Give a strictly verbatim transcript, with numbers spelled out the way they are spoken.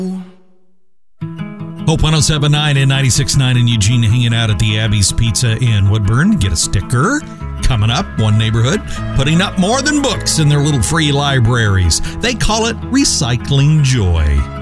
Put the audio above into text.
Hope one oh seven point nine and ninety-six point nine in Eugene, hanging out at the Abby's Pizza in Woodburn. Get a sticker. Coming up, one neighborhood putting up more than books in their little free libraries. They call it Recycling Joy.